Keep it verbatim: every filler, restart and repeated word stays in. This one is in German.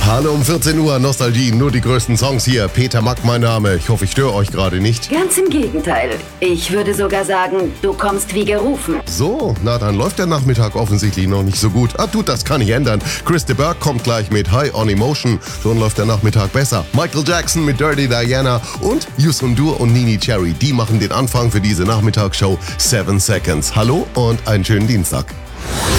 Hallo um vierzehn Uhr, Nostalgie, nur die größten Songs hier. Peter Mack mein Name. Ich hoffe, ich störe euch gerade nicht. Ganz im Gegenteil. Ich würde sogar sagen, du kommst wie gerufen. So, na dann läuft der Nachmittag offensichtlich noch nicht so gut. Ah, tut, das kann ich ändern. Chris de Burgh kommt gleich mit High on Emotion. Schon läuft der Nachmittag besser. Michael Jackson mit Dirty Diana und Youssou N'Dour und Nini Cherry. Die machen den Anfang für diese Nachmittagsshow Seven Seconds. Hallo und einen schönen Dienstag.